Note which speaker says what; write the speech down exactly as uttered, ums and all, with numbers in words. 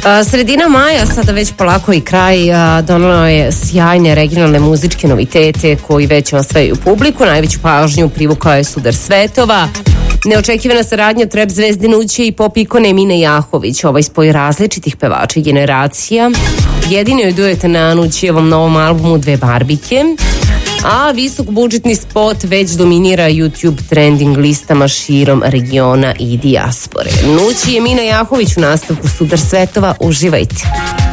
Speaker 1: Sredina maja, sada već polako i kraj, donalo je sjajne regionalne muzičke novitete koji već osvajaju publiku. Najveću pažnju privukao je Sudar svetova. Neočekivana saradnja trap zvezde Nuće i pop ikone Mine Jahović, ovaj spoj različitih pevača i generacija. Jedini je duet na Nućijevom novom albumu Dve barbike, a visok budžetni spot već dominira YouTube trending listama širom regiona i dijaspore. Nući je Mina Jahović u nastavku Sudar svetova. Uživajte.